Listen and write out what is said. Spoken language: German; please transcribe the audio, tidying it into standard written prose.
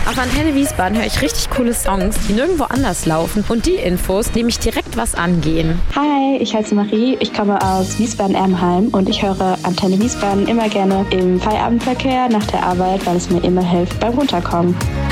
Auf Antenne Wiesbaden höre ich richtig coole Songs, die nirgendwo anders laufen und die Infos, die mich direkt was angehen. Hi, ich heiße Marie, ich komme aus Wiesbaden-Erbenheim und ich höre Antenne Wiesbaden immer gerne im Feierabendverkehr nach der Arbeit, weil es mir immer hilft beim Runterkommen.